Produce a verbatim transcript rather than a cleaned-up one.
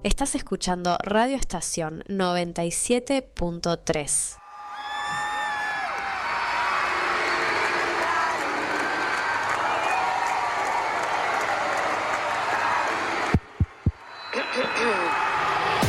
Estás escuchando Radio Estación noventa y siete punto tres.